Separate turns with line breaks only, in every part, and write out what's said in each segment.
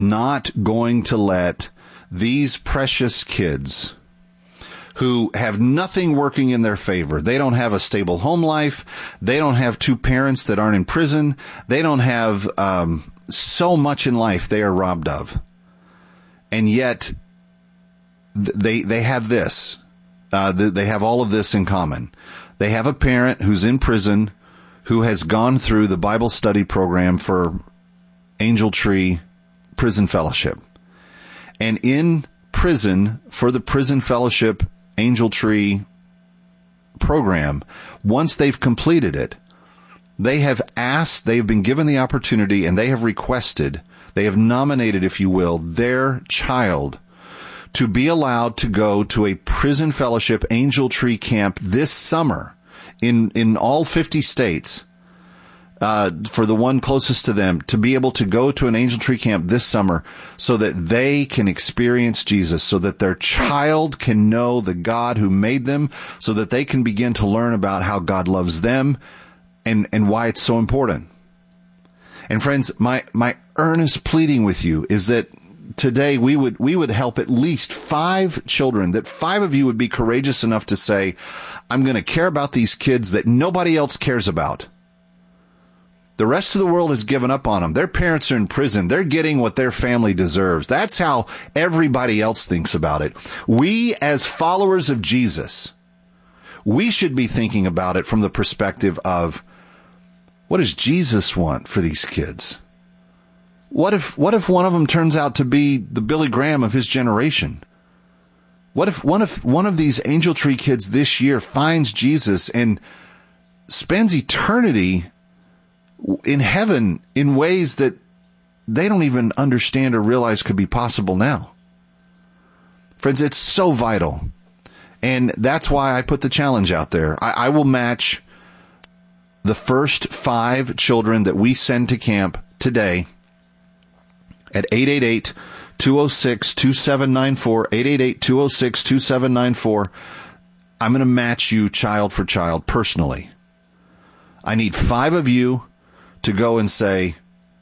not going to let these precious kids who have nothing working in their favor. They don't have a stable home life. They don't have two parents that aren't in prison. They don't have so much in life they are robbed of. And yet they have this. They have all of this in common. They have a parent who's in prison who has gone through the Bible study program for Angel Tree Prison Fellowship. And in prison, for the Prison Fellowship Angel Tree program, once they've completed it, they've been given the opportunity, and they have requested, they have nominated, if you will, their child to be allowed to go to a Prison Fellowship Angel Tree camp this summer in all 50 states, for the one closest to them, to be able to go to an Angel Tree camp this summer so that they can experience Jesus, so that their child can know the God who made them, so that they can begin to learn about how God loves them and why it's so important. And friends, my earnest pleading with you is that today we would help at least 5 children, that 5 of you would be courageous enough to say, I'm going to care about these kids that nobody else cares about. The rest of the world has given up on them. Their parents are in prison. They're getting what their family deserves. That's how everybody else thinks about it. We, as followers of Jesus, we should be thinking about it from the perspective of, what does Jesus want for these kids? What if one of them turns out to be the Billy Graham of his generation? What if one of these Angel Tree kids this year finds Jesus and spends eternity in heaven in ways that they don't even understand or realize could be possible now? Friends, it's so vital. And that's why I put the challenge out there. I will match the first 5 children that we send to camp today at 888-206-2794, 888-206-2794. I'm going to match you child for child personally. I need 5 of you to go and say,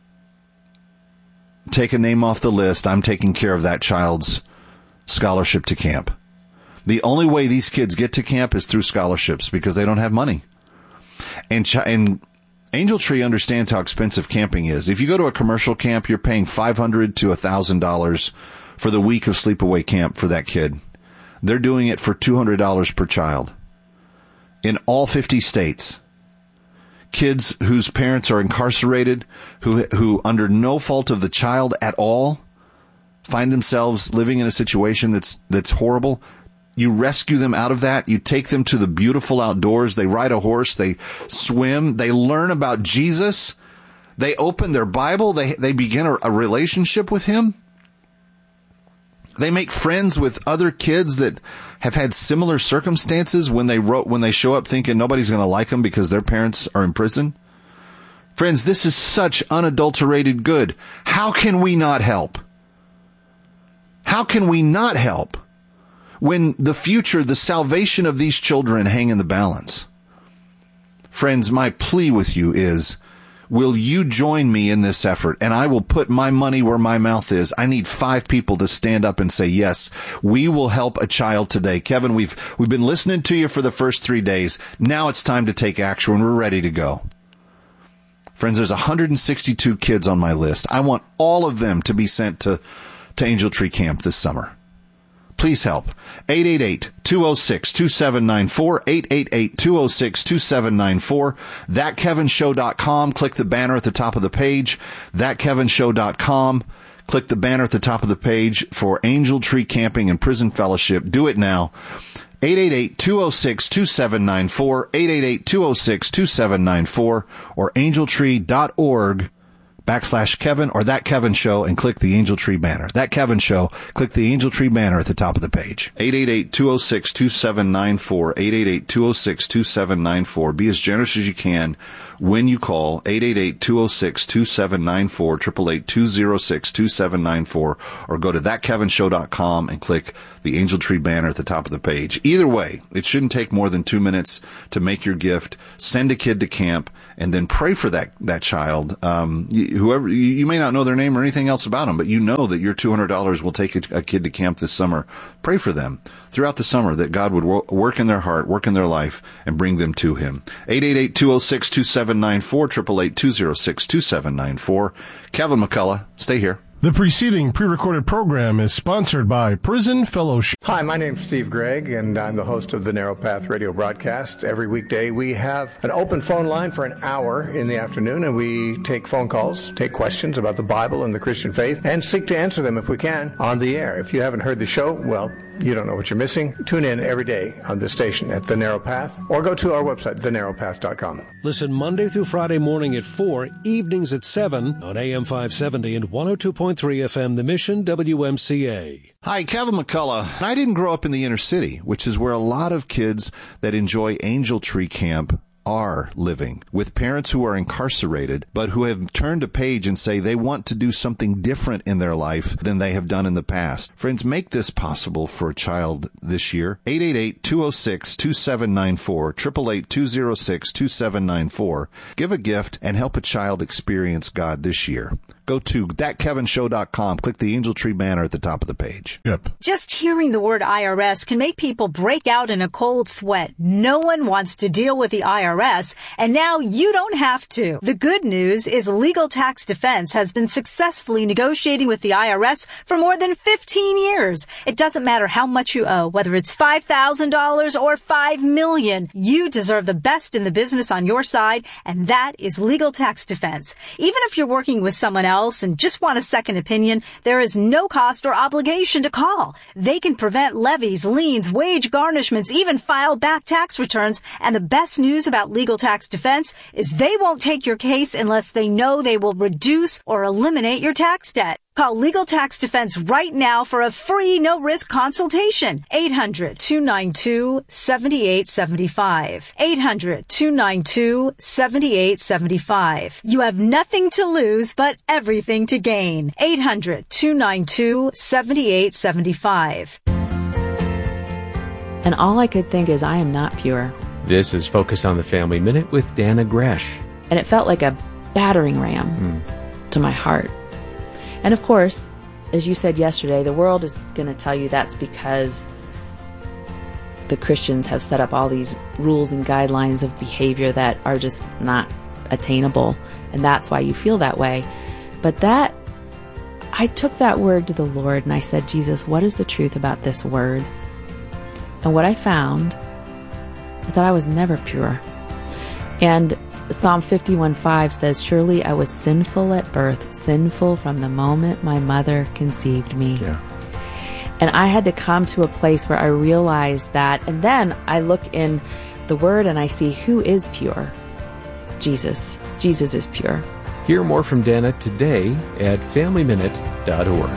take a name off the list. I'm taking care of that child's scholarship to camp. The only way these kids get to camp is through scholarships because they don't have money. And Angel Tree understands how expensive camping is. If you go to a commercial camp, you're paying $500 to $1,000 for the week of sleepaway camp for that kid. They're doing it for $200 per child in all 50 states. Kids whose parents are incarcerated, who under no fault of the child at all, find themselves living in a situation that's horrible. You rescue them out of that. You take them to the beautiful outdoors. They ride a horse. They swim. They learn about Jesus. They open their Bible. They begin a relationship with him. They make friends with other kids that have had similar circumstances when they show up thinking nobody's going to like them because their parents are in prison. Friends, this is such unadulterated good. How can we not help? How can we not help when the future, the salvation of these children hang in the balance? Friends, my plea with you is, will you join me in this effort? And I will put my money where my mouth is. I need 5 people to stand up and say, yes, we will help a child today. Kevin, we've been listening to you for the first 3 days. Now it's time to take action and we're ready to go. Friends, there's 162 kids on my list. I want all of them to be sent to Angel Tree Camp this summer. Please help. 888-206-2794, 888-206-2794, thatkevinshow.com. Click the banner at the top of the page, thatkevinshow.com. Click the banner at the top of the page for Angel Tree Camping and Prison Fellowship. Do it now. 888-206-2794, 888-206-2794, or angeltree.org/Kevin or That Kevin Show and click the Angel Tree banner. That Kevin Show, click the Angel Tree banner at the top of the page. 888-206-2794, 888-206-2794. Be as generous as you can. when you call 888-206-2794, 888-206-2794, or go to thatkevinshow.com and click the Angel Tree banner at the top of the page. Either way, it shouldn't take more than 2 minutes to make your gift. Send a kid to camp and then pray for that child. Whoever, you may not know their name or anything else about them, but you know that your $200 will take a kid to camp this summer. Pray for them throughout the summer that God would work in their heart, work in their life, and bring them to Him. 888-206-2794, 888-206-2794. Kevin McCullough, stay here.
The preceding pre-recorded program is sponsored by Prison Fellowship.
Hi, my name's Steve Gregg, and I'm the host of the Narrow Path radio broadcast. Every weekday, we have an open phone line for an hour in the afternoon, and we take phone calls, take questions about the Bible and the Christian faith, and seek to answer them if we can on the air. If you haven't heard the show, well, you don't know what you're missing. Tune in every day on this station at The Narrow Path, or go to our website, thenarrowpath.com.
Listen Monday through Friday morning at 4, evenings at 7 on AM 570 and 102.3 FM, The Mission, WMCA.
Hi, Kevin McCullough. I didn't grow up in the inner city, which is where a lot of kids that enjoy Angel Tree Camp are living, with parents who are incarcerated, but who have turned a page and say they want to do something different in their life than they have done in the past. Friends, make this possible for a child this year. 888-206-2794, 888-206-2794. Give a gift and help a child experience God this year. Go to thatkevinshow.com. Click the Angel Tree banner at the top of the page.
Yep.
Just hearing the word IRS can make people break out in a cold sweat. No one wants to deal with the IRS, and now you don't have to. The good news is Legal Tax Defense has been successfully negotiating with the IRS for more than 15 years. It doesn't matter how much you owe, whether it's $5,000 or $5 million. You deserve the best in the business on your side, and that is Legal Tax Defense. Even if you're working with someone else and just want a second opinion, there is no cost or obligation to call. They can prevent levies, liens, wage garnishments, even file back tax returns. And the best news about Legal Tax Defense is they won't take your case unless they know they will reduce or eliminate your tax debt. Call Legal Tax Defense right now for a free, no-risk consultation. 800-292-7875. 800-292-7875. You have nothing to lose, but everything to gain. 800-292-7875.
And all I could think is, I am not pure.
This is Focus on the Family Minute with Dana Gresh.
And it felt like a battering ram to my heart. And of course, as you said yesterday, the world is going to tell you that's because the Christians have set up all these rules and guidelines of behavior that are just not attainable. And that's why you feel that way. But I took that word to the Lord and I said, Jesus, what is the truth about this word? And what I found is that I was never pure. And Psalm 51:5 says, surely I was sinful at birth, sinful from the moment my mother conceived me.
Yeah.
And I had to come to a place where I realized that. And then I look in the Word and I see who is pure. Jesus. Jesus is pure.
Hear more from Dana today at FamilyMinute.org.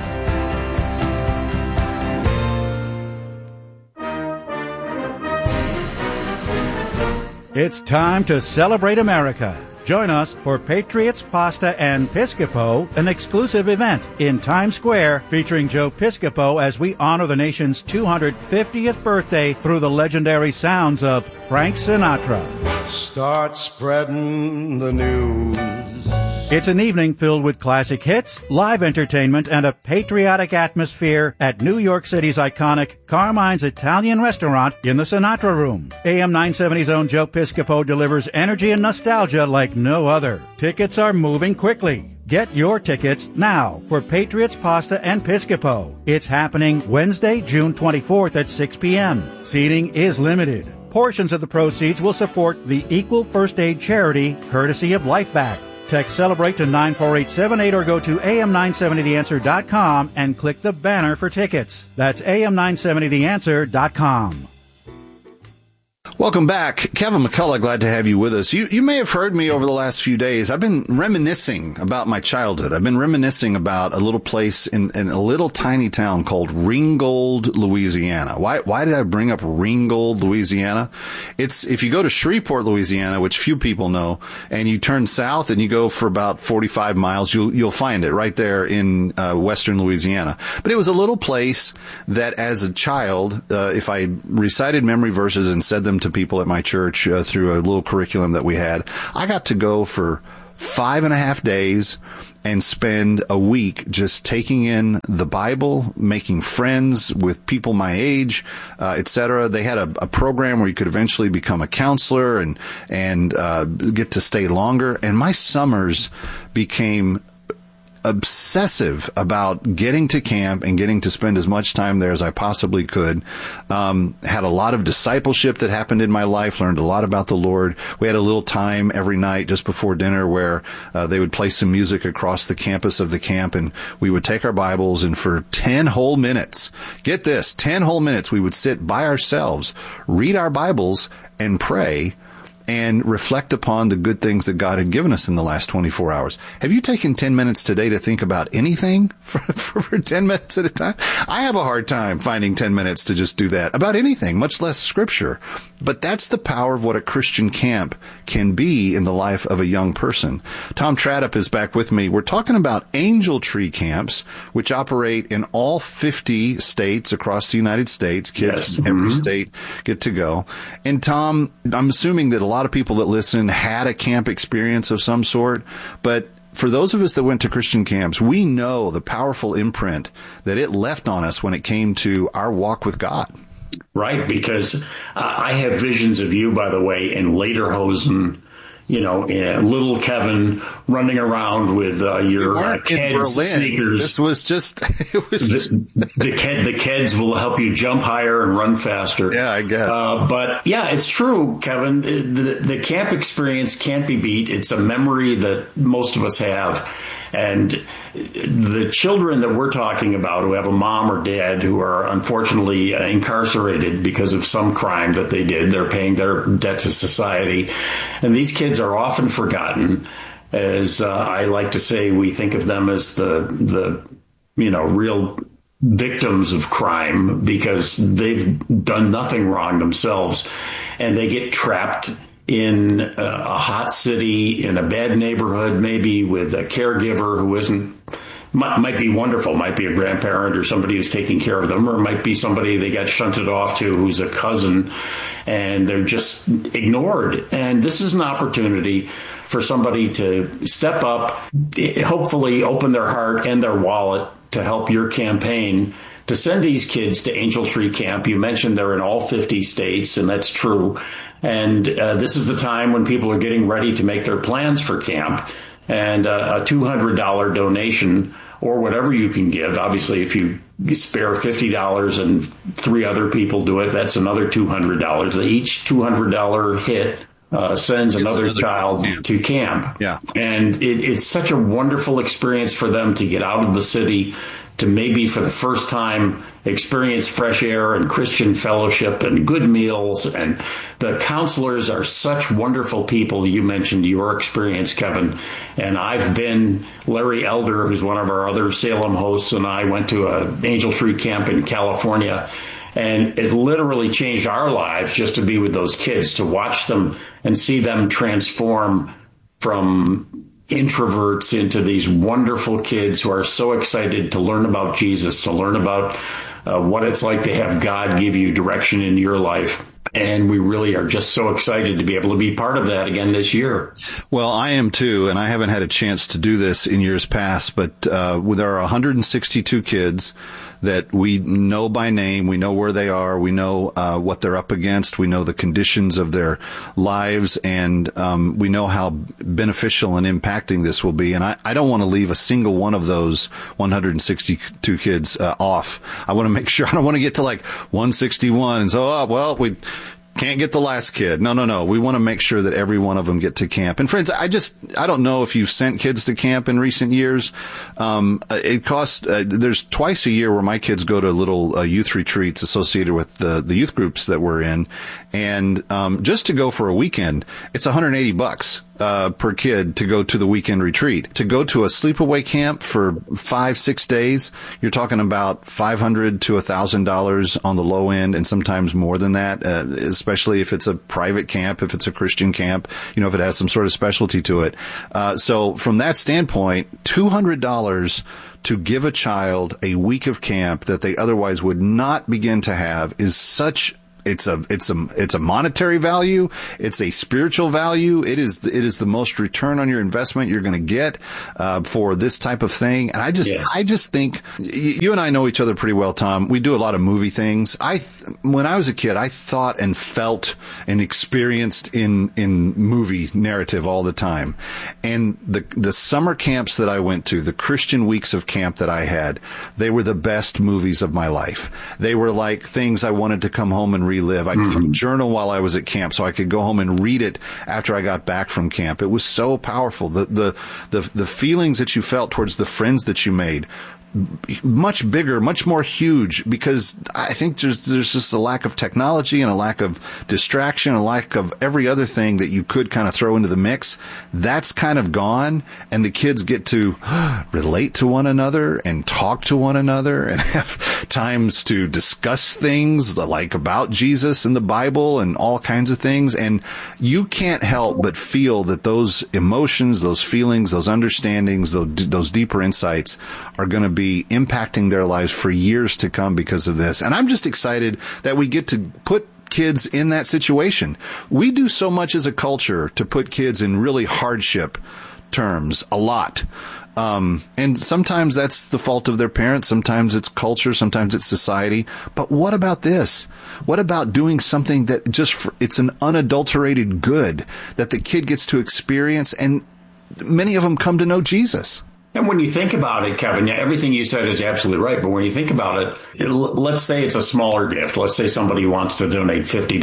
It's time to celebrate America. Join us for Patriots, Pasta, and Piscopo, an exclusive event in Times Square featuring Joe Piscopo as we honor the nation's 250th birthday through the legendary sounds of Frank Sinatra.
Start spreading the news.
It's an evening filled with classic hits, live entertainment, and a patriotic atmosphere at New York City's iconic Carmine's Italian Restaurant in the Sinatra Room. AM 970's own Joe Piscopo delivers energy and nostalgia like no other. Tickets are moving quickly. Get your tickets now for Patriots, Pasta, and Piscopo. It's happening Wednesday, June 24th at 6 p.m. Seating is limited. Portions of the proceeds will support the Equal First Aid charity, courtesy of LifeVac. Text CELEBRATE to 94878 or go to am970theanswer.com and click the banner for tickets. That's am970theanswer.com.
Welcome back. Kevin McCullough, glad to have you with us. You may have heard me over the last few days. I've been reminiscing about my childhood. I've been reminiscing about a little place in a little tiny town called Ringgold, Louisiana. Why did I bring up Ringgold, Louisiana? It's, if you go to Shreveport, Louisiana, which few people know, and you turn south and you go for about 45 miles, you'll find it right there in western Louisiana. But it was a little place that as a child, if I recited memory verses and said them to people at my church through a little curriculum that we had, I got to go for 5.5 days and spend a week just taking in the Bible, making friends with people my age, etc. They had a program where you could eventually become a counselor and get to stay longer. And my summers became obsessive about getting to camp and getting to spend as much time there as I possibly could. Had a lot of discipleship that happened in my life, learned a lot about the Lord. We had a little time every night just before dinner where they would play some music across the campus of the camp, and we would take our Bibles, and for 10 whole minutes, get this, 10 whole minutes, we would sit by ourselves, read our Bibles, and pray, and reflect upon the good things that God had given us in the last 24 hours. Have you taken 10 minutes today to think about anything for 10 minutes at a time? I have a hard time finding 10 minutes to just do that about anything, much less Scripture. But that's the power of what a Christian camp can be in the life of a young person. Tom Tradup is back with me. We're talking about Angel Tree camps, which operate in all 50 states across the United States. Kids in every state get to go. And Tom, I'm assuming that a lot of people that listen had a camp experience of some sort, but for those of us that went to Christian camps, we know the powerful imprint that it left on us when it came to our walk with God.
Right, because I have visions of you, by the way, in Lederhosen, little Kevin running around with your Keds sneakers.
This was just,
the Keds will help you jump higher and run faster.
Yeah, I guess.
But yeah, it's true, Kevin. The camp experience can't be beat. It's a memory that most of us have. And the children that we're talking about who have a mom or dad who are unfortunately incarcerated because of some crime that they did, they're paying their debt to society. And these kids are often forgotten. As I like to say, we think of them as the real victims of crime because they've done nothing wrong themselves. And they get trapped in a hot city, in a bad neighborhood, maybe with a caregiver who might be wonderful, might be a grandparent or somebody who's taking care of them, or might be somebody they got shunted off to who's a cousin, and they're just ignored. And this is an opportunity for somebody to step up, hopefully open their heart and their wallet to help your campaign to send these kids to Angel Tree Camp. You mentioned they're in all 50 states, and that's true. And this is the time when people are getting ready to make their plans for camp. And a $200 donation or whatever you can give. Obviously, if you spare $50 and 3 other people do it, that's another $200. Each $200 hit sends another child to camp.
Yeah.
And it's such a wonderful experience for them to get out of the city, to maybe for the first time experience fresh air and Christian fellowship and good meals. And the counselors are such wonderful people. You mentioned your experience, Kevin. And I've been, Larry Elder, who's one of our other Salem hosts, and I went to an Angel Tree Camp in California. And it literally changed our lives just to be with those kids, to watch them and see them transform from introverts into these wonderful kids who are so excited to learn about Jesus, to learn about what it's like to have God give you direction in your life. And we really are just so excited to be able to be part of that again this year.
Well, I am too, and I haven't had a chance to do this in years past, but there are 162 kids that we know by name. We know where they are. We know what they're up against. We know the conditions of their lives, and we know how beneficial and impacting this will be. And I don't want to leave a single one of those 162 kids off. I want to make sure. I don't want to get to like 161 and so, Can't get the last kid. No. We want to make sure that every one of them get to camp. And friends, I don't know if you've sent kids to camp in recent years. It costs, there's twice a year where my kids go to little youth retreats associated with the youth groups that we're in. And just to go for a weekend, it's $180 per kid to go to the weekend retreat. To go to a sleepaway camp for 5-6 days, you're talking about $500 to $1,000 on the low end, and sometimes more than that, especially if it's a private camp, if it's a Christian camp, if it has some sort of specialty to it. So from that standpoint, $200 to give a child a week of camp that they otherwise would not begin to have is such. It's a monetary value. It's a spiritual value. It is the most return on your investment you're going to get, for this type of thing. And I just think you and I know each other pretty well, Tom. We do a lot of movie things. When I was a kid, I thought and felt and experienced in movie narrative all the time. And the summer camps that I went to, the Christian weeks of camp that I had, they were the best movies of my life. They were like things I wanted to come home and relive. I keep a journal while I was at camp so I could go home and read it after I got back from camp. It was so powerful. The feelings that you felt towards the friends that you made, much bigger, much more huge, because I think there's just a lack of technology and a lack of distraction, a lack of every other thing that you could kind of throw into the mix. That's kind of gone, and the kids get to relate to one another and talk to one another and have times to discuss things like about Jesus and the Bible and all kinds of things. And you can't help but feel that those emotions, those feelings, those understandings, those deeper insights are going to be impacting their lives for years to come because of this. And I'm just excited that we get to put kids in that situation. We do so much as a culture to put kids in really hardship terms, a lot. And sometimes that's the fault of their parents. Sometimes it's culture. Sometimes it's society. But what about this? What about doing something that it's an unadulterated good that the kid gets to experience, and many of them come to know Jesus?
And when you think about it, Kevin, everything you said is absolutely right. But when you think about it, let's say it's a smaller gift. Let's say somebody wants to donate $50.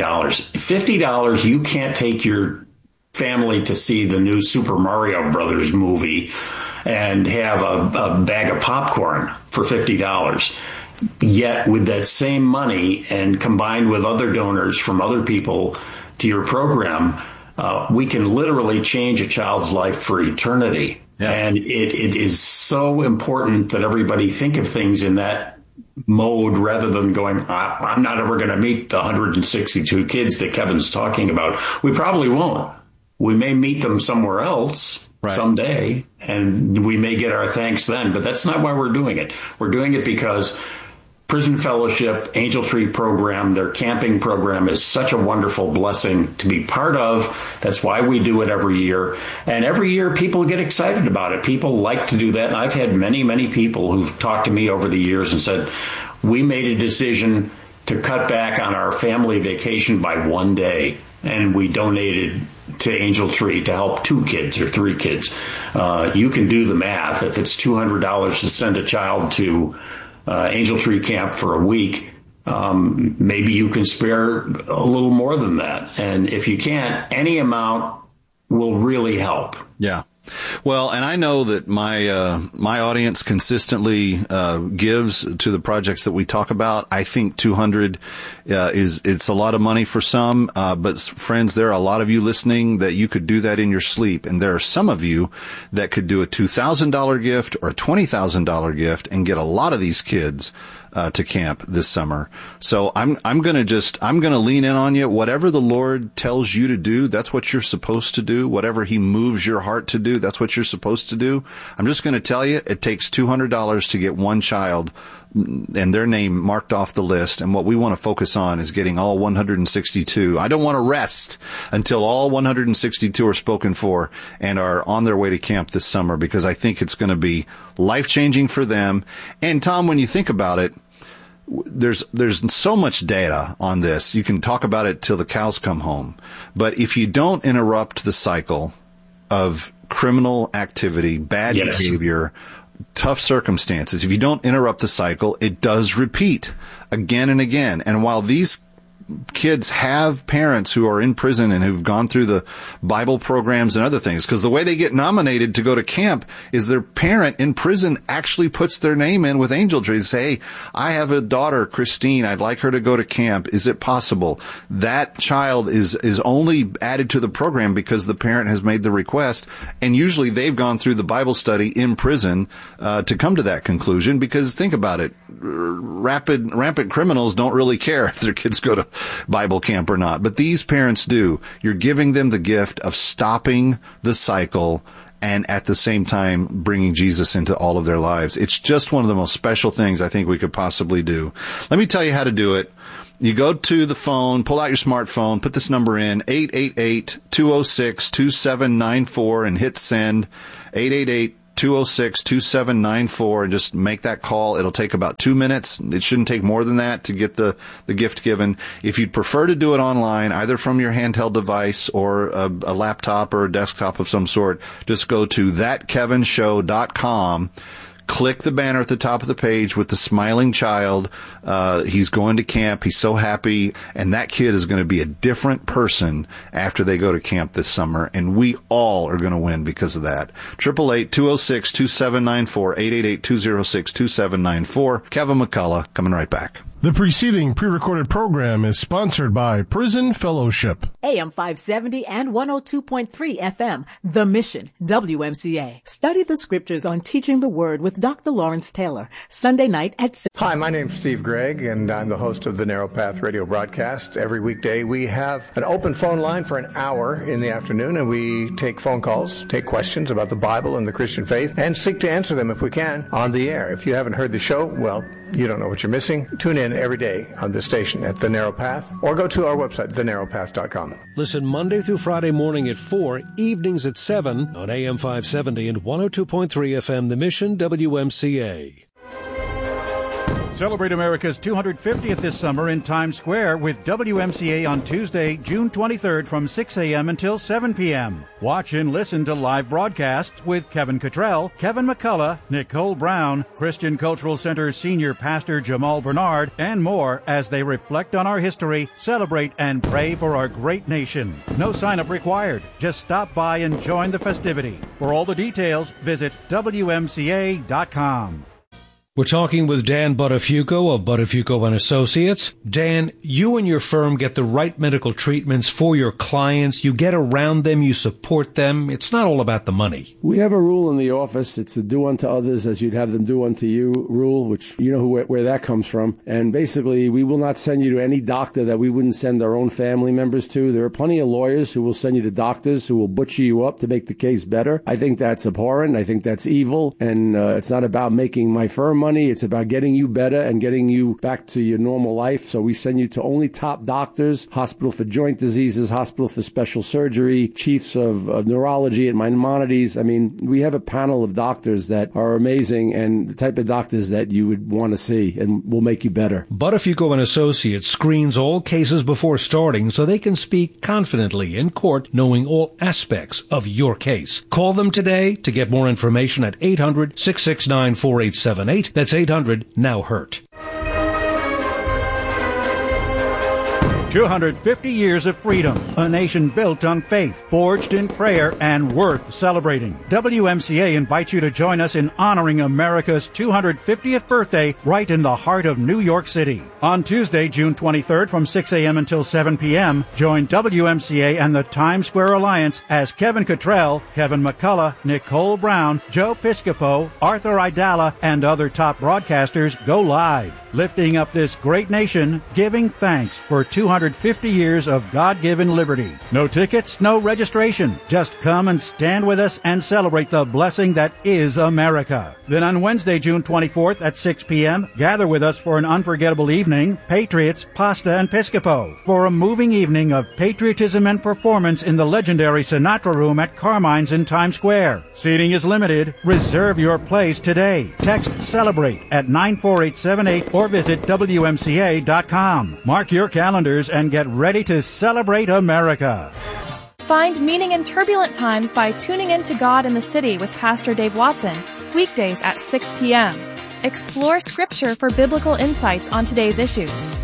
$50, you can't take your family to see the new Super Mario Brothers movie and have a bag of popcorn for $50. Yet with that same money, and combined with other donors from other people to your program, we can literally change a child's life for eternity. Yeah. And it is so important that everybody think of things in that mode rather than going, I'm not ever going to meet the 162 kids that Kevin's talking about. We probably won't. We may meet them somewhere else someday, and we may get our thanks then. But that's not why we're doing it. We're doing it because Prison Fellowship, Angel Tree program, their camping program is such a wonderful blessing to be part of. That's why we do it every year. And every year people get excited about it. People like to do that. And I've had many, many people who've talked to me over the years and said, we made a decision to cut back on our family vacation by one day. And we donated to Angel Tree to help 2 kids or 3 kids. You can do the math. If it's $200 to send a child to Angel Tree Camp for a week, maybe you can spare a little more than that. And if you can't, any amount will really help.
Yeah. Well, and I know that my audience consistently gives to the projects that we talk about. I think $200 it's a lot of money for some, but friends, there are a lot of you listening that you could do that in your sleep, and there are some of you that could do a $2,000 gift or a $20,000 gift and get a lot of these kids to camp this summer. So I'm going to lean in on you. Whatever the Lord tells you to do, that's what you're supposed to do. Whatever he moves your heart to do, that's what you're supposed to do. I'm just going to tell you, it takes $200 to get one child and their name marked off the list. And what we want to focus on is getting all 162. I don't want to rest until all 162 are spoken for and are on their way to camp this summer, because I think it's going to be life-changing for them. And Tom, when you think about it, there's so much data on this. You can talk about it till the cows come home. But if you don't interrupt the cycle of criminal activity, bad behavior, tough circumstances, if you don't interrupt the cycle, it does repeat again and again. And while these kids have parents who are in prison and who've gone through the Bible programs and other things, because the way they get nominated to go to camp is their parent in prison actually puts their name in with Angel Tree. Say, hey, I have a daughter, Christine. I'd like her to go to camp. Is it possible? That child is only added to the program because the parent has made the request, and usually they've gone through the Bible study in prison to come to that conclusion. Because think about it, rampant criminals don't really care if their kids go to Bible camp or not, but these parents do. You're giving them the gift of stopping the cycle and at the same time bringing Jesus into all of their lives. It's just one of the most special things I think we could possibly do. Let me tell you how to do it. You go to the phone, pull out your smartphone, put this number in, 888-206-2794, and hit send, 888-206-2794, and just make that call. It'll take about 2 minutes. It shouldn't take more than that to get the gift given. If you'd prefer to do it online, either from your handheld device or a laptop or a desktop of some sort, just go to thatkevinshow.com. Click the banner at the top of the page with the smiling child. He's going to camp. He's so happy. And that kid is going to be a different person after they go to camp this summer. And we all are going to win because of that. 888-206-2794, 888-206-2794. Kevin McCullough coming right back.
The preceding pre-recorded program is sponsored by Prison Fellowship.
AM 570 and 102.3 FM, The Mission, WMCA. Study the scriptures on Teaching the Word with Dr. Lawrence Taylor, Sunday night at 6.
Hi, my name's Steve Gregg, and I'm the host of the Narrow Path radio broadcast. Every weekday, we have an open phone line for an hour in the afternoon, and we take phone calls, take questions about the Bible and the Christian faith, and seek to answer them if we can on the air. If you haven't heard the show, well, you don't know what you're missing. Tune in every day on this station at The Narrow Path, or go to our website, thenarrowpath.com.
Listen Monday through Friday morning at 4, evenings at 7 on AM 570 and 102.3 FM, The Mission, WMCA.
Celebrate America's 250th this summer in Times Square with WMCA on Tuesday, June 23rd from 6 a.m. until 7 p.m. Watch and listen to live broadcasts with Kevin Cottrell, Kevin McCullough, Nicole Brown, Christian Cultural Center Senior Pastor Jamal Bernard, and more as they reflect on our history, celebrate, and pray for our great nation. No sign-up required. Just stop by and join the festivity. For all the details, visit WMCA.com.
We're talking with Dan Buttafuoco of Buttafuoco & Associates. Dan, you and your firm get the right medical treatments for your clients. You get around them. You support them. It's not all about the money.
We have a rule in the office. It's a do unto others as you'd have them do unto you rule, which you know where that comes from. And basically, we will not send you to any doctor that we wouldn't send our own family members to. There are plenty of lawyers who will send you to doctors who will butcher you up to make the case better. I think that's abhorrent. I think that's evil. And it's not about making my firm money. It's about getting you better and getting you back to your normal life. So we send you to only top doctors, Hospital for Joint Diseases, Hospital for Special Surgery, chiefs of neurology at Maimonides. I mean, we have a panel of doctors that are amazing and the type of doctors that you would want to see and will make you better.
Buttafuoco & Associates screens all cases before starting so they can speak confidently in court, knowing all aspects of your case. Call them today to get more information at 800-669-4878. That's 800-NOW-HURT.
250 years of freedom, a nation built on faith, forged in prayer, and worth celebrating. WMCA invites you to join us in honoring America's 250th birthday right in the heart of New York City. On Tuesday, June 23rd from 6 a.m. until 7 p.m., join WMCA and the Times Square Alliance as Kevin Cottrell, Kevin McCullough, Nicole Brown, Joe Piscopo, Arthur Idala, and other top broadcasters go live, lifting up this great nation, giving thanks for 250 years of God-given liberty. No tickets, no registration. Just come and stand with us and celebrate the blessing that is America. Then on Wednesday, June 24th at 6 p.m., gather with us for an unforgettable evening, Patriots, Pasta, and Piscopo, for a moving evening of patriotism and performance in the legendary Sinatra Room at Carmine's in Times Square. Seating is limited. Reserve your place today. Text CELEBRATE at 94878 or visit WMCA.com. Mark your calendars and get ready to celebrate America.
Find meaning in turbulent times by tuning in to God in the City with Pastor Dave Watson, weekdays at 6 p.m. Explore Scripture for biblical insights on today's issues.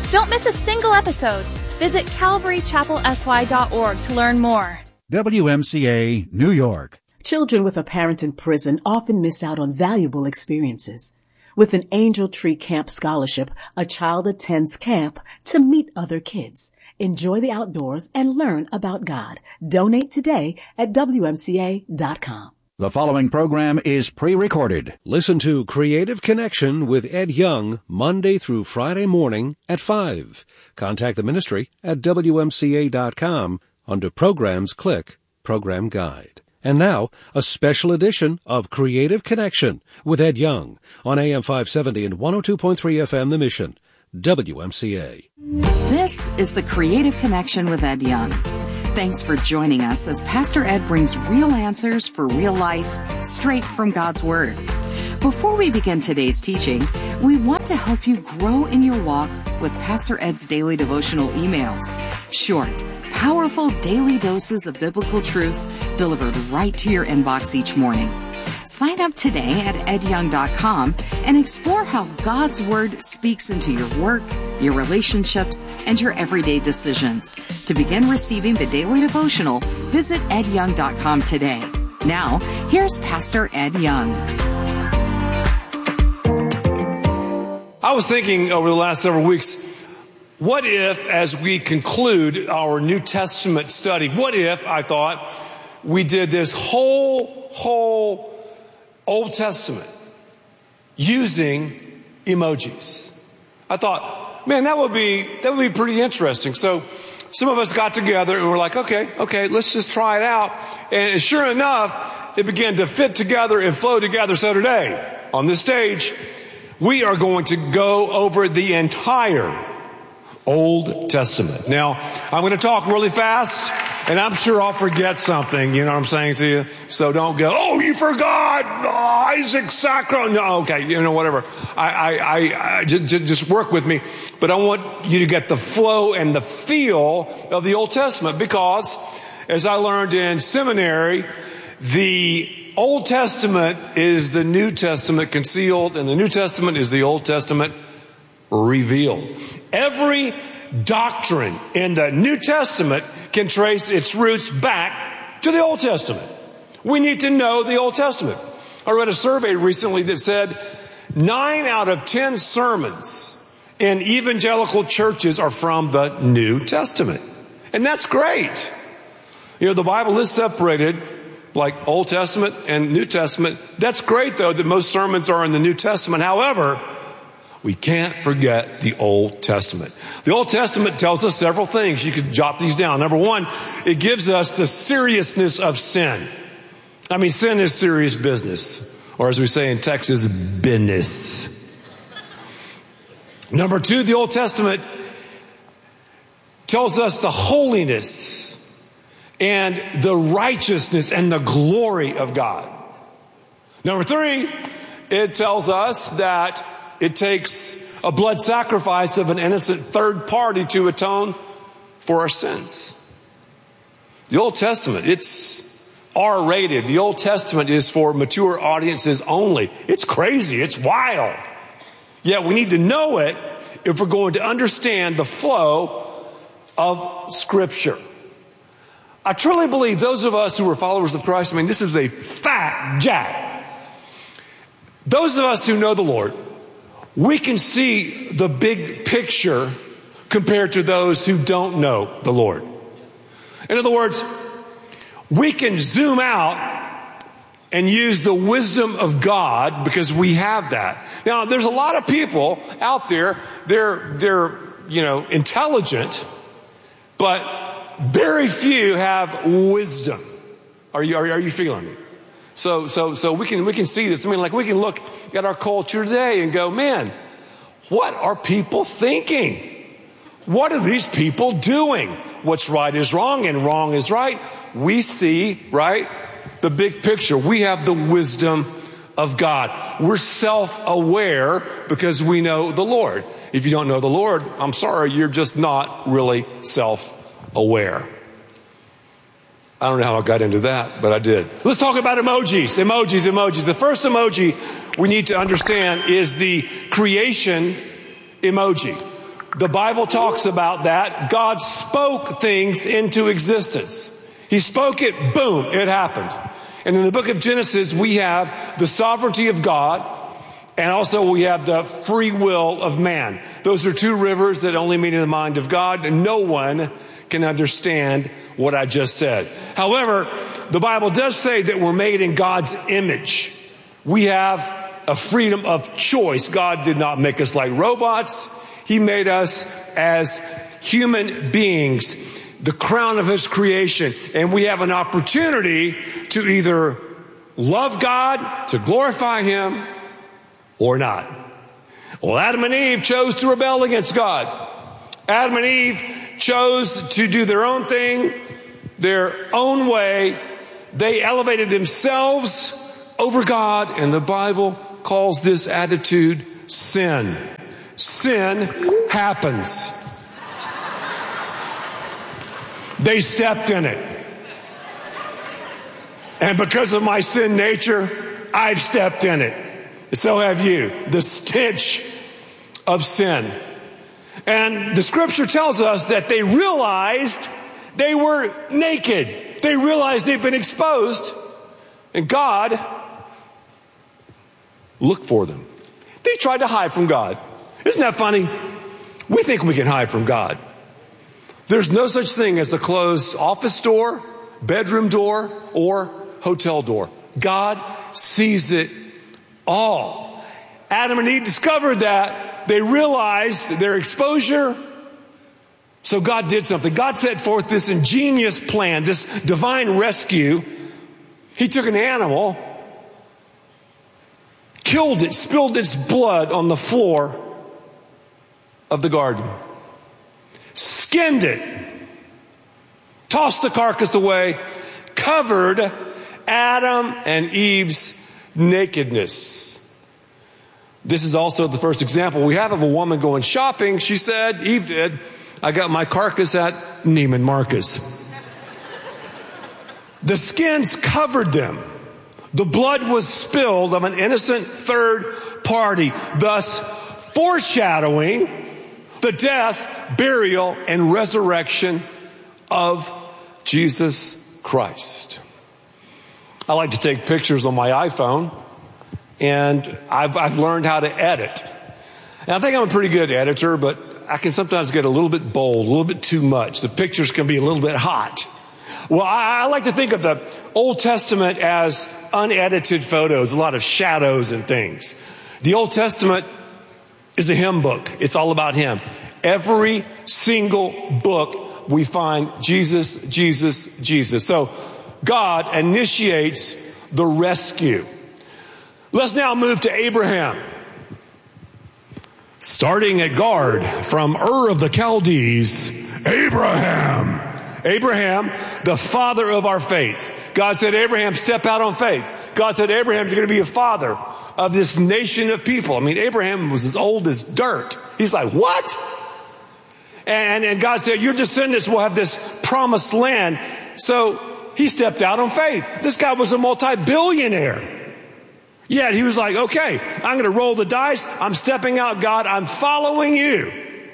Don't miss a single episode. Visit calvarychapelsy.org to learn more.
WMCA, New York.
Children with a parent in prison often miss out on valuable experiences. With an Angel Tree Camp scholarship, a child attends camp to meet other kids, enjoy the outdoors, and learn about God. Donate today at WMCA.com.
The following program is pre-recorded.
Listen to Creative Connection with Ed Young Monday through Friday morning at 5. Contact the ministry at WMCA.com. Under Programs, click Program Guide. And now, a special edition of Creative Connection with Ed Young on AM 570 and 102.3 FM The Mission, WMCA.
This is the Creative Connection with Ed Young. Thanks for joining us as Pastor Ed brings real answers for real life straight from God's Word. Before we begin today's teaching, we want to help you grow in your walk with Pastor Ed's daily devotional emails. Short, powerful daily doses of biblical truth delivered right to your inbox each morning. Sign up today at edyoung.com and explore how God's Word speaks into your work, your relationships, and your everyday decisions. To begin receiving the daily devotional, visit edyoung.com today. Now, here's Pastor Ed Young.
I was thinking over the last several weeks, what if, as we conclude our New Testament study, what if, I thought, we did this whole Old Testament using emojis? I thought, man, that would be pretty interesting. So some of us got together and were like, okay, let's just try it out. And sure enough, it began to fit together and flow together. So today, on this stage, we are going to go over the entire Old Testament. Now, I'm going to talk really fast, and I'm sure I'll forget something, you know what I'm saying to you? So don't go, oh, you forgot Isaac Sacro. No, okay, you know, whatever. I just work with me. But I want you to get the flow and the feel of the Old Testament, because as I learned in seminary, the Old Testament is the New Testament concealed, and the New Testament is the Old Testament revealed. Every doctrine in the New Testament can trace its roots back to the Old Testament. We need to know the Old Testament. I read a survey recently that said 9 out of 10 sermons in evangelical churches are from the New Testament. And that's great. You know, the Bible is separated like Old Testament and New Testament. That's great, though, that most sermons are in the New Testament. However, we can't forget the Old Testament. The Old Testament tells us several things. You could jot these down. Number one, it gives us the seriousness of sin. I mean, sin is serious business. Or as we say in Texas, business. Number two, the Old Testament tells us the holiness and the righteousness and the glory of God. Number three, it tells us that it takes a blood sacrifice of an innocent third party to atone for our sins. The Old Testament, it's R-rated. The Old Testament is for mature audiences only. It's crazy. It's wild. Yet we need to know it if we're going to understand the flow of Scripture. I truly believe those of us who are followers of Christ, I mean, this is a fat jack. Those of us who know the Lord, we can see the big picture compared to those who don't know the Lord. In other words, we can zoom out and use the wisdom of God because we have that. Now, there's a lot of people out there, they're intelligent, but very few have wisdom. Are you feeling me? So we can see this. I mean, like, we can look at our culture today and go, man, what are people thinking? What are these people doing? What's right is wrong and wrong is right. We see, right, the big picture. We have the wisdom of God. We're self-aware because we know the Lord. If you don't know the Lord, I'm sorry, you're just not really self-aware. I don't know how I got into that, but I did. Let's talk about emojis. Emojis. The first emoji we need to understand is the creation emoji. The Bible talks about that. God spoke things into existence. He spoke it, boom, it happened. And in the book of Genesis, we have the sovereignty of God, and also we have the free will of man. Those are two rivers that only meet in the mind of God, and no one can understand what I just said. However, the Bible does say that we're made in God's image. We have a freedom of choice. God did not make us like robots. He made us as human beings, the crown of his creation. And we have an opportunity to either love God, to glorify him, or not. Well, Adam and Eve chose to rebel against God. Adam and Eve chose to do their own thing, their own way. They elevated themselves over God, and the Bible calls this attitude sin. Sin happens. They stepped in it. And because of my sin nature, I've stepped in it. So have you. The stench of sin. And the scripture tells us that they realized they were naked. They realized they'd been exposed. And God looked for them. They tried to hide from God. Isn't that funny? We think we can hide from God. There's no such thing as a closed office door, bedroom door, or hotel door. God sees it all. Adam and Eve discovered that. They realized their exposure. So God did something. God set forth this ingenious plan, this divine rescue. He took an animal, killed it, spilled its blood on the floor of the garden, skinned it, tossed the carcass away, covered Adam and Eve's nakedness. This is also the first example we have of a woman going shopping. She said, Eve did, I got my carcass at Neiman Marcus. The skins covered them. The blood was spilled of an innocent third party, thus foreshadowing the death, burial, and resurrection of Jesus Christ. I like to take pictures on my iPhone, and I've learned how to edit. And I think I'm a pretty good editor, but I can sometimes get a little bit bold, a little bit too much. The pictures can be a little bit hot. Well, I like to think of the Old Testament as unedited photos, a lot of shadows and things. The Old Testament is a hymn book. It's all about him. Every single book we find Jesus, Jesus, Jesus. So God initiates the rescue. Let's now move to Abraham. Starting at guard from Ur of the Chaldees, Abraham. Abraham, the father of our faith. God said, Abraham, step out on faith. God said, Abraham, you're going to be a father of this nation of people. I mean, Abraham was as old as dirt. He's like, what? And God said, your descendants will have this promised land. So he stepped out on faith. This guy was a multi-billionaire. Yet he was like, okay, I'm going to roll the dice. I'm stepping out, God. I'm following you.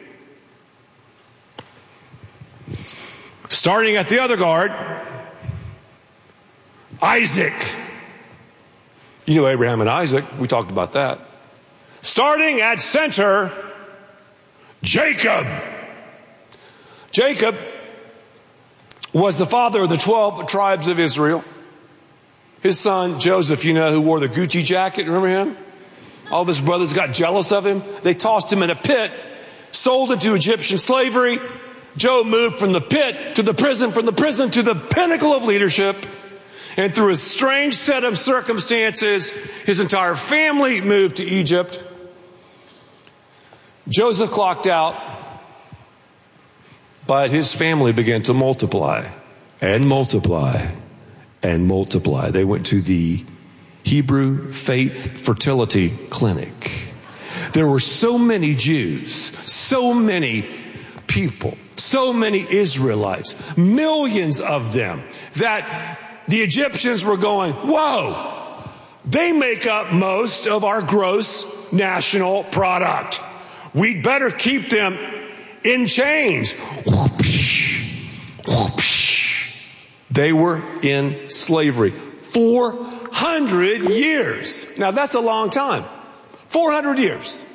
Starting at the other guard, Isaac. You know Abraham and Isaac. We talked about that. Starting at center, Jacob. Jacob was the father of the 12 tribes of Israel. His son, Joseph, you know, who wore the Gucci jacket. Remember him? All of his brothers got jealous of him. They tossed him in a pit, sold into Egyptian slavery. Job moved from the pit to the prison, from the prison to the pinnacle of leadership. And through a strange set of circumstances, his entire family moved to Egypt. Joseph clocked out, but his family began to multiply and multiply and multiply. They went to the Hebrew Faith Fertility Clinic. There were so many Jews, so many people, so many Israelites, millions of them, that the Egyptians were going, whoa, they make up most of our gross national product. We'd better keep them in chains. Whoopsh, whoopsh. They were in slavery. 400 years. Now that's a long time. 400 years.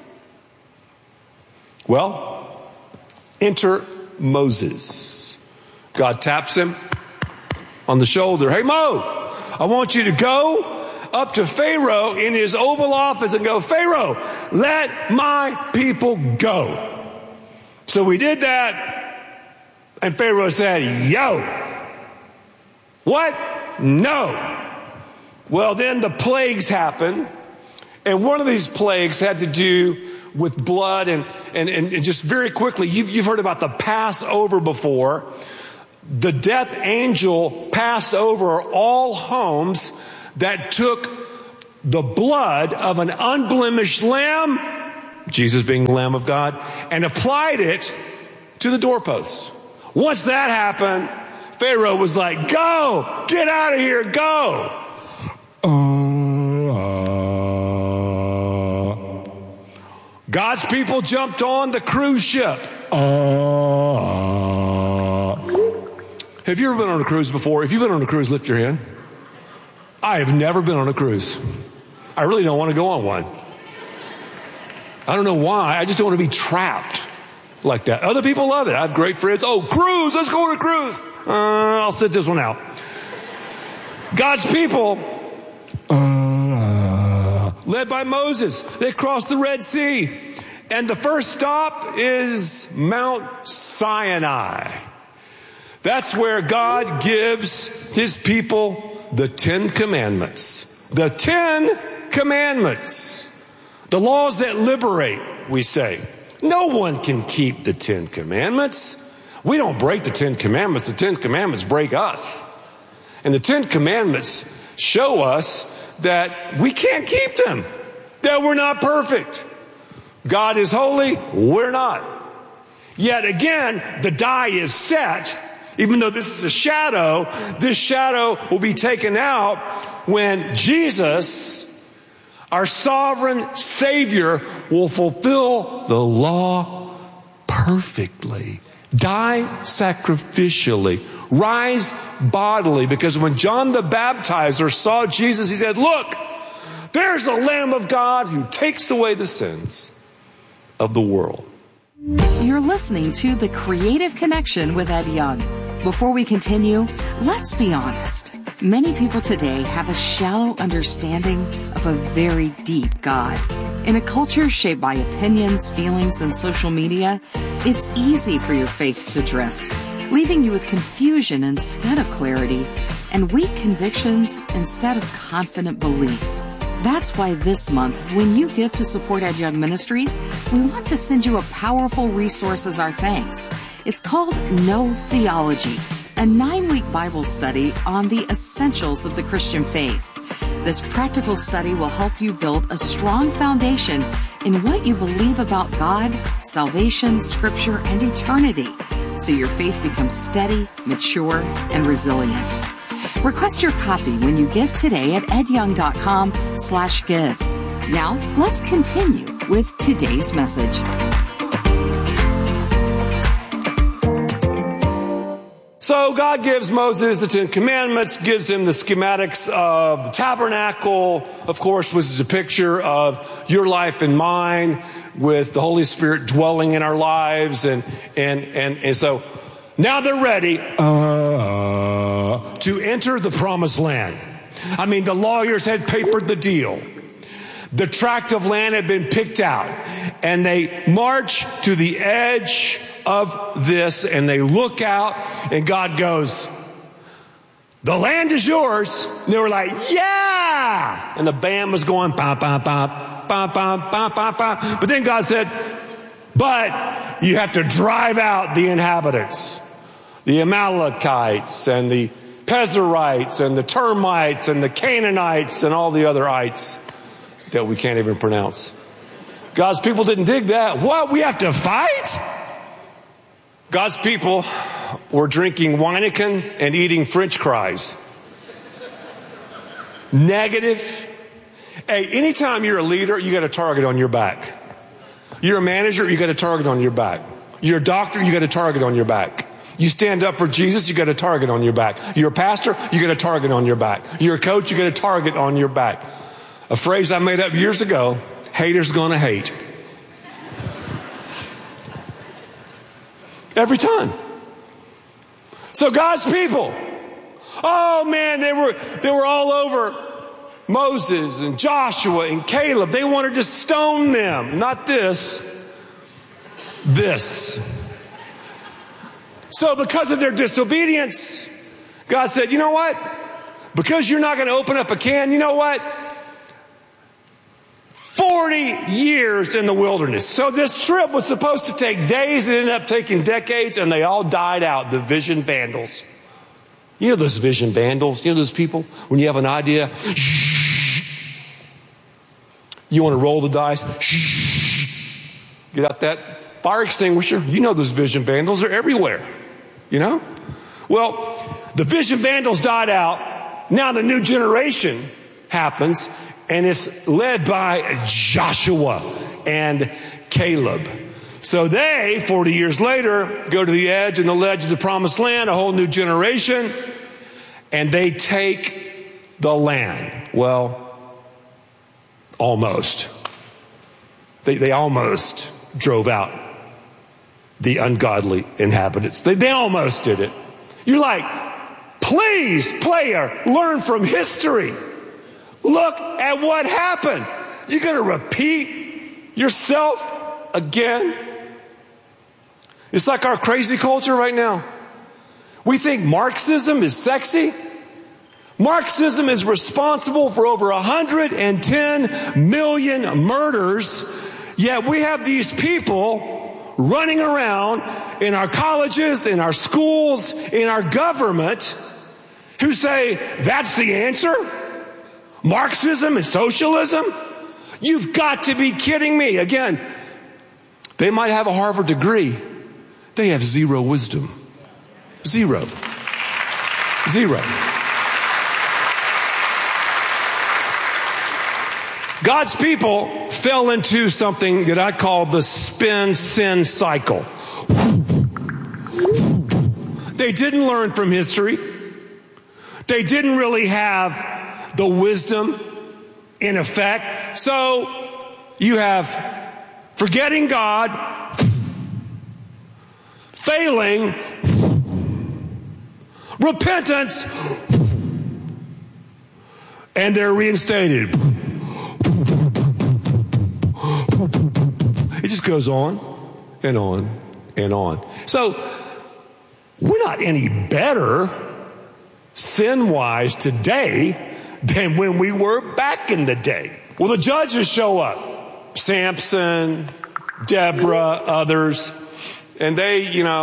Well, enter Moses. God taps him on the shoulder. Hey, Mo, I want you to go up to Pharaoh in his Oval Office and go, Pharaoh, let my people go. So we did that, and Pharaoh said, yo. What? No. Well, then the plagues happened, and one of these plagues had to do with blood, and just very quickly, you've heard about the Passover before. The death angel passed over all homes that took the blood of an unblemished lamb, Jesus being the Lamb of God, and applied it to the doorpost. Once that happened, Pharaoh was like, go, get out of here, go. God's people jumped on the cruise ship. Have you ever been on a cruise before? If you've been on a cruise, lift your hand. I have never been on a cruise. I really don't want to go on one. I don't know why. I just don't want to be trapped like that. Other people love it. I have great friends. Oh, cruise. Let's go on a cruise. I'll sit this one out. God's people, led by Moses, they crossed the Red Sea. And the first stop is Mount Sinai. That's where God gives his people the 10 Commandments. The 10 Commandments. The laws that liberate, we say. No one can keep the 10 Commandments. We don't break the 10 Commandments. The 10 Commandments break us. And the 10 Commandments show us that we can't keep them. That we're not perfect. God is holy, we're not. Yet again, the die is set. Even though this is a shadow, this shadow will be taken out when Jesus, our sovereign Savior, will fulfill the law perfectly. Die sacrificially. Rise bodily. Because when John the Baptizer saw Jesus, he said, look, there's the Lamb of God who takes away the sins of the world.
You're listening to The Creative Connection with Ed Young. Before we continue, let's be honest. Many people today have a shallow understanding of a very deep God. In a culture shaped by opinions, feelings, and social media, it's easy for your faith to drift, leaving you with confusion instead of clarity, and weak convictions instead of confident belief. That's why this month, when you give to support Ed Young Ministries, we want to send you a powerful resource as our thanks. It's called Know Theology, a 9-week Bible study on the essentials of the Christian faith. This practical study will help you build a strong foundation in what you believe about God, salvation, Scripture, and eternity, so your faith becomes steady, mature, and resilient. Request your copy when you give today at edyoung.com/give. Now, let's continue with today's message.
So God gives Moses the 10 Commandments, gives him the schematics of the tabernacle, of course, which is a picture of your life and mine, with the Holy Spirit dwelling in our lives. And so now they're ready to enter the promised land. I mean, the lawyers had papered the deal. The tract of land had been picked out. And they march to the edge of this, and they look out, and God goes, the land is yours. And they were like, yeah! And the band was going, bah, bah, bah, bah, bah, bah, bah, bah. But then God said, but you have to drive out the inhabitants, the Amalekites and the Pezerites and the Termites and the Canaanites and all the other ites that we can't even pronounce. God's people didn't dig that. What? We have to fight? God's people were drinking Weineken and eating French fries. Negative. Hey, anytime you're a leader, you got a target on your back. You're a manager, you got a target on your back. You're a doctor, you got a target on your back. You stand up for Jesus, you got a target on your back. You're a pastor, you got a target on your back. You're a coach, you got a target on your back. A phrase I made up years ago, haters gonna hate. Every time. So God's people, oh man, they were all over Moses and Joshua and Caleb. They wanted to stone them. Not this. So because of their disobedience, God said, you know what? Because you're not going to open up a can, you know what? 40 years in the wilderness. So this trip was supposed to take days. It ended up taking decades, and they all died out. The vision vandals. You know those vision vandals? You know those people? When you have an idea, you want to roll the dice, get out that fire extinguisher. You know those vision vandals are everywhere. You know? Well, the vision vandals died out. Now the new generation happens, and it's led by Joshua and Caleb. So they, 40 years later, go to the edge and the ledge of the promised land, a whole new generation, and they take the land. Well, almost. They almost drove out the ungodly inhabitants. They almost did it. You're like, please, player, learn from history. Look at what happened. You're going to repeat yourself again? It's like our crazy culture right now. We think Marxism is sexy. Marxism is responsible for over 110 million murders. Yet we have these people running around in our colleges, in our schools, in our government who say, that's the answer? Marxism and socialism? You've got to be kidding me. Again, they might have a Harvard degree. They have zero wisdom. Zero. God's people fell into something that I call the spin-sin cycle. They didn't learn from history. They didn't really have the wisdom in effect. So you have forgetting God, failing, repentance, and they're reinstated. It just goes on and on and on. So we're not any better sin-wise today than when we were back in the day. Well, the judges show up. Samson, Deborah, others. And they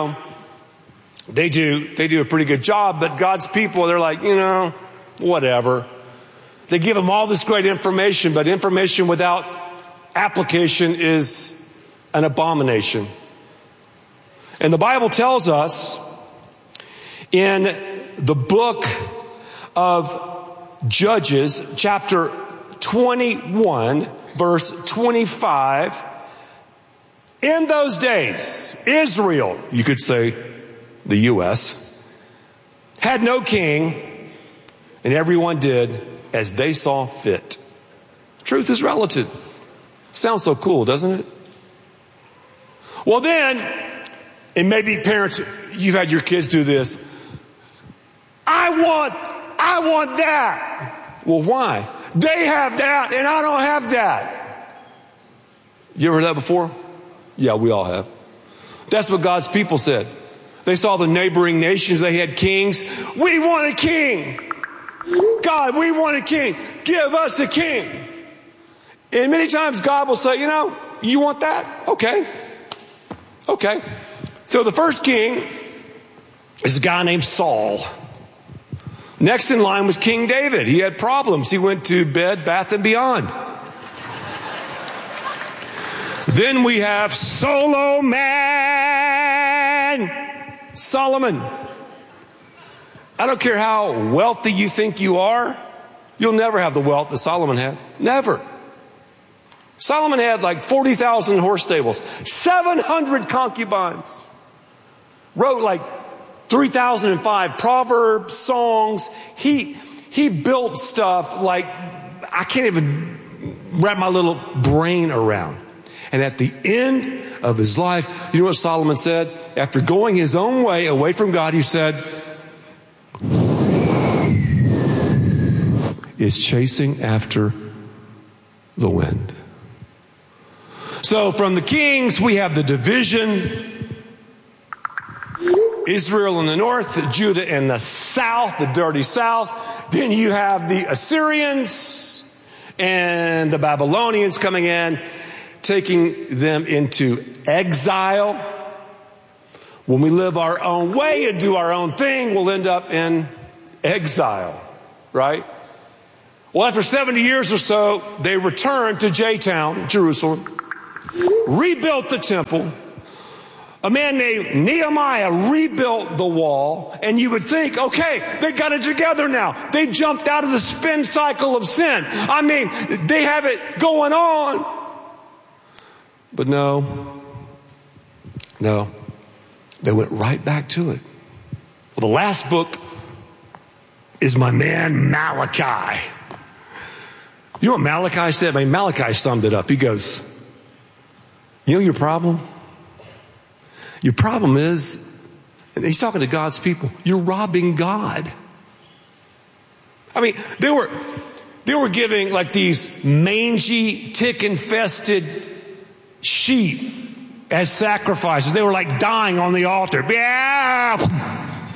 do a pretty good job, but God's people, they're like, whatever. They give them all this great information, but information without application is an abomination. And the Bible tells us in the book of Judges, chapter 21, verse 25, in those days, Israel, you could say the U.S., had no king, and everyone did as they saw fit. Truth is relative. Sounds so cool, doesn't it? Well then, and maybe parents, you've had your kids do this. I want that. Well, why? They have that and I don't have that. You ever heard that before? Yeah, we all have. That's what God's people said. They saw the neighboring nations, they had kings. We want a king. God, we want a king. Give us a king. And many times God will say, you want that? Okay. So the first king is a guy named Saul. Next in line was King David. He had problems. He went to Bed Bath & Beyond. Then we have Solo Man Solomon. I don't care how wealthy you think you are, you'll never have the wealth that Solomon had. Never. Solomon had like 40,000 horse stables, 700 concubines, wrote like 3,005 proverbs, songs. He built stuff like I can't even wrap my little brain around. And at the end of his life, you know what Solomon said? After going his own way, away from God, he said, is chasing after the wind. So from the kings, we have the division. Israel in the north, Judah in the south, the dirty south. Then you have the Assyrians and the Babylonians coming in, taking them into exile. When we live our own way and do our own thing, we'll end up in exile, right? Well, after 70 years or so, they returned to J-Town, Jerusalem, rebuilt the temple. A man named Nehemiah rebuilt the wall, and you would think, okay, they got it together now. They jumped out of the spin cycle of sin. I mean, they have it going on. But no, they went right back to it. Well, the last book is my man Malachi. You know what Malachi said? I mean, Malachi summed it up. He goes, you know your problem? Your problem is, and he's talking to God's people, you're robbing God. I mean, they were giving like these mangy, tick-infested sheep as sacrifices. They were like dying on the altar. Yeah!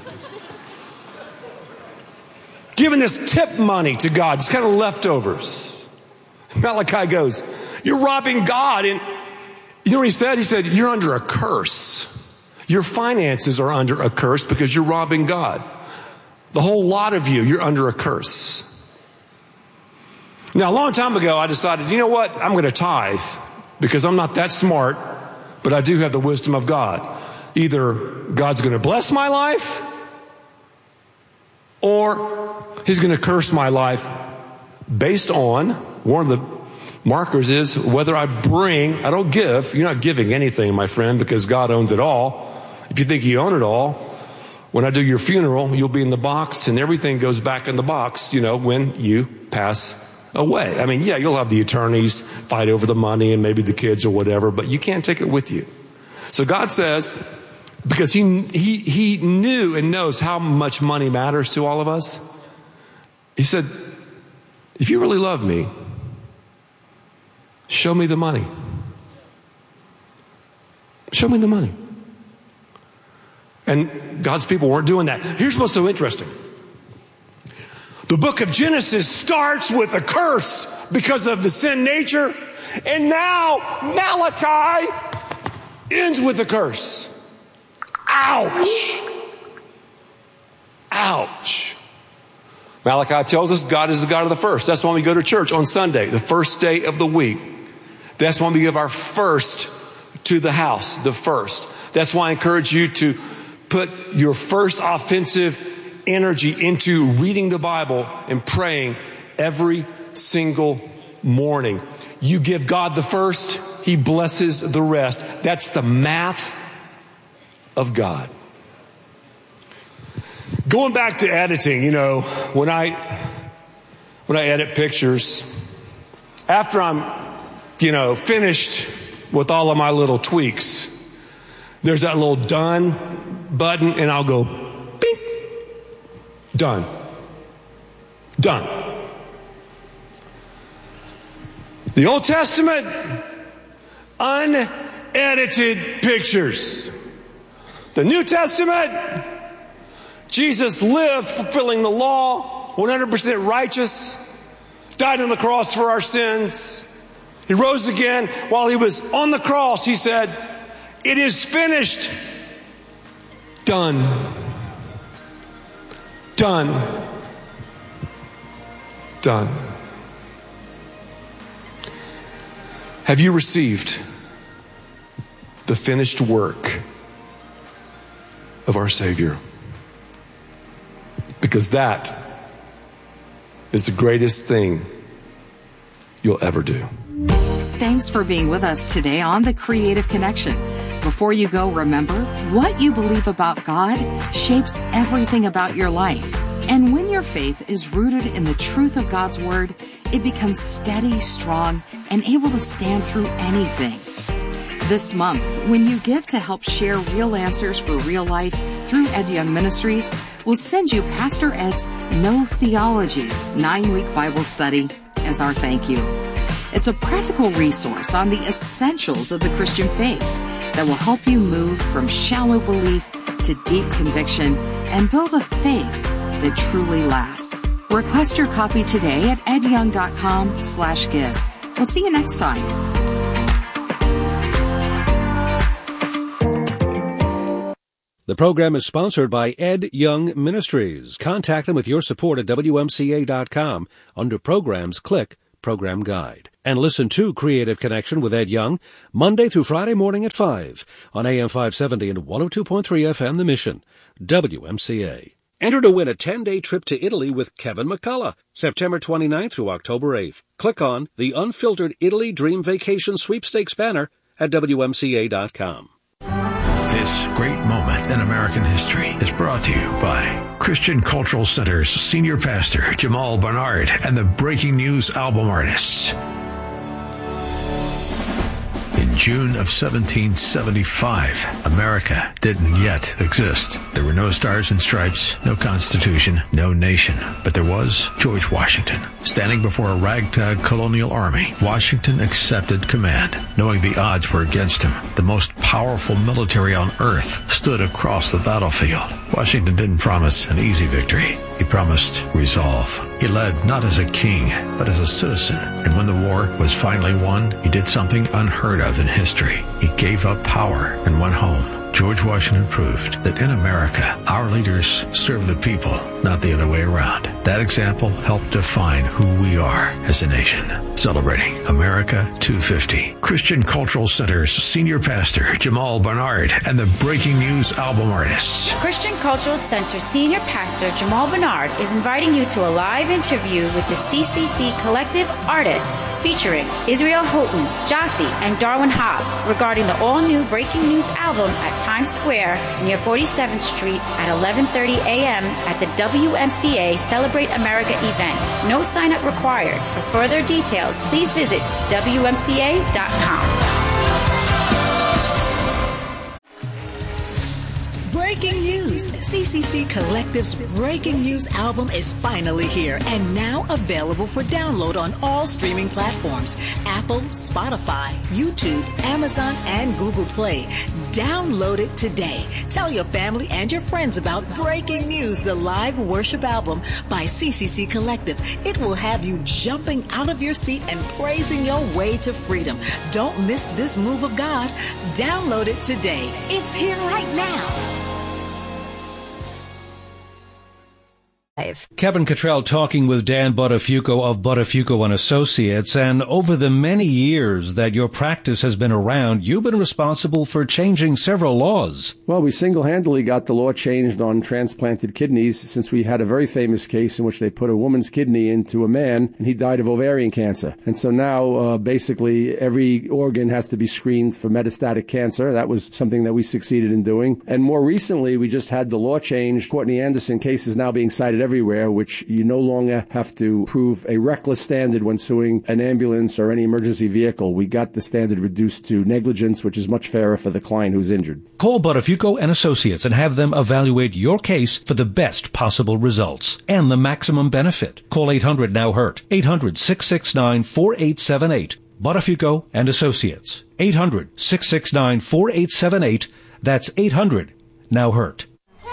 Giving this tip money to God. It's kind of leftovers. Malachi goes, you're robbing God. And you know what he said? He said, you're under a curse. Your finances are under a curse because you're robbing God. The whole lot of you, you're under a curse. Now, a long time ago, I decided, you know what? I'm going to tithe because I'm not that smart, but I do have the wisdom of God. Either God's going to bless my life or he's going to curse my life based on one of the markers is whether I don't give. You're not giving anything, my friend, because God owns it all. If you think you own it all, when I do your funeral, you'll be in the box and everything goes back in the box, when you pass away. I mean, yeah, you'll have the attorneys fight over the money and maybe the kids or whatever, but you can't take it with you. So God says, because he knew and knows how much money matters to all of us, he said, if you really love me, show me the money. Show me the money. And God's people weren't doing that. Here's what's so interesting. The book of Genesis starts with a curse because of the sin nature. And now Malachi ends with a curse. Ouch. Ouch. Malachi tells us God is the God of the first. That's why we go to church on Sunday, the first day of the week. That's why we give our first to the house, the first. That's why I encourage you to put your first offensive energy into reading the Bible and praying every single morning. You give God the first, He blesses the rest. That's the math of God. Going back to editing, when I edit pictures, after I'm finished with all of my little tweaks, there's that little done button and I'll go, bing, done. Done. The Old Testament, unedited pictures. The New Testament, Jesus lived fulfilling the law, 100% righteous, died on the cross for our sins. He rose again. While he was on the cross, he said, it is finished. Done. Done. Done. Have you received the finished work of our Savior? Because that is the greatest thing you'll ever do.
thanks for being with us today on The Creative Connection. Before you go, remember, what you believe about God shapes everything about your life. And when your faith is rooted in the truth of God's Word, it becomes steady, strong, and able to stand through anything. This month, when you give to help share real answers for real life through Ed Young Ministries, we'll send you Pastor Ed's No Theology 9-week Bible study as our thank you. It's a practical resource on the essentials of the Christian faith that will help you move from shallow belief to deep conviction and build a faith that truly lasts. Request your copy today at edyoung.com/give. We'll see you next time.
The program is sponsored by Ed Young Ministries. Contact them with your support at WMCA.com. Under Programs, click Program Guide. And listen to Creative Connection with Ed Young, Monday through Friday morning at 5 on AM 570 and 102.3 FM The Mission, WMCA. Enter to win a 10-day trip to Italy with Kevin McCullough, September 29th through October 8th. Click on the Unfiltered Italy Dream Vacation Sweepstakes banner at WMCA.com.
This great moment in American history is brought to you by Christian Cultural Center's senior pastor, Jamal Bernard, and the Breaking News album artists. In June of 1775, America didn't yet exist. There were no stars and stripes, no constitution, no nation. But there was George Washington. Standing before a ragtag colonial army, Washington accepted command, knowing the odds were against him. The most powerful military on earth stood across the battlefield. Washington didn't promise an easy victory. He promised resolve. He led not as a king, but as a citizen. And when the war was finally won, he did something unheard of in history. He gave up power and went home. George Washington proved that in America, our leaders serve the people, not the other way around. That example helped define who we are as a nation. Celebrating America 250. Christian Cultural Center's senior pastor, Jamal Bernard, and the Breaking News album artists.
Christian Cultural Center senior pastor, Jamal Bernard, is inviting you to a live interview with the CCC Collective artists featuring Israel Houghton, Jossie, and Darwin Hobbs regarding the all-new Breaking News album at Times Square near 47th Street at 11:30 a.m. at the WMCA Celebrate America event. No sign-up required. For further details, please visit WMCA.com.
Breaking news. CCC Collective's Breaking News album is finally here and now available for download on all streaming platforms: Apple, Spotify, YouTube, Amazon, and Google Play. Download it today. Tell your family and your friends about Breaking News, the live worship album by CCC Collective. It will have you jumping out of your seat and praising your way to freedom. Don't miss this move of God. Download it today. It's here right now.
Kevin Cottrell talking with Dan Buttafuoco of Buttafuoco and Associates, and over the many years that your practice has been around, you've been responsible for changing several laws.
Well, we single-handedly got the law changed on transplanted kidneys, since we had a very famous case in which they put a woman's kidney into a man and he died of ovarian cancer. And so now basically every organ has to be screened for metastatic cancer. That was something that we succeeded in doing. And more recently, we just had the law changed. Courtney Anderson case is now being cited everywhere, which you no longer have to prove a reckless standard when suing an ambulance or any emergency vehicle. We got the standard reduced to negligence, which is much fairer for the client who's injured.
Call Buttafuoco and Associates and have them evaluate your case for the best possible results and the maximum benefit. Call 800-NOW-HURT, 800-669-4878. Buttafuoco and Associates, 800-669-4878. That's 800-NOW-HURT.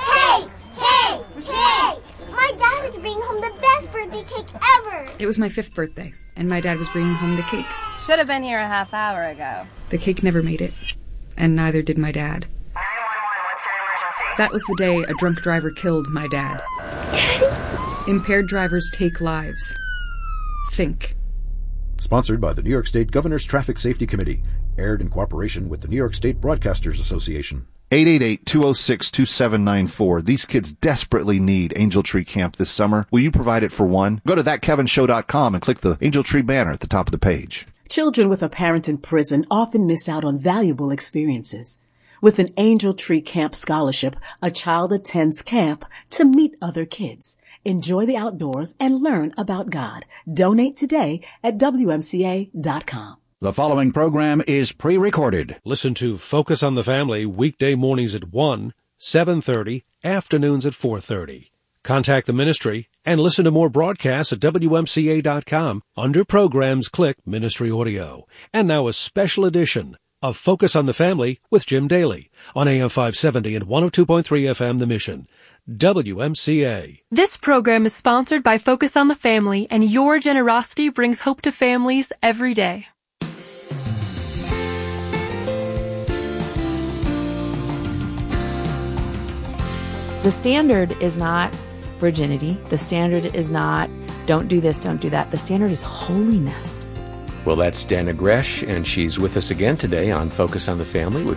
It was my 5th birthday, and my dad was bringing home the cake.
Should have been here a half hour ago.
The cake never made it, and neither did my dad. That was the day a drunk driver killed my dad. Daddy? Impaired drivers take lives. Think.
Sponsored by the New York State Governor's Traffic Safety Committee. Aired in cooperation with the New York State Broadcasters Association.
888-206-2794. These kids desperately need Angel Tree Camp this summer. Will you provide it for one? Go to thatkevinshow.com and click the Angel Tree banner at the top of the page.
Children with a parent in prison often miss out on valuable experiences. With an Angel Tree Camp Scholarship, a child attends camp to meet other kids, enjoy the outdoors, and learn about God. Donate today at WMCA.com.
The following program is pre-recorded.
Listen to Focus on the Family weekday mornings at 1, 7:30, afternoons at 4:30. Contact the ministry and listen to more broadcasts at WMCA.com. Under Programs, click Ministry Audio. And now a special edition of Focus on the Family with Jim Daly on AM 570 and 102.3 FM The Mission. WMCA.
This program is sponsored by Focus on the Family, and your generosity brings hope to families every day.
The standard is not virginity. The standard is not don't do this, don't do that. The standard is holiness.
Well, that's Dana Gresh, and she's with us again today on Focus on the Family with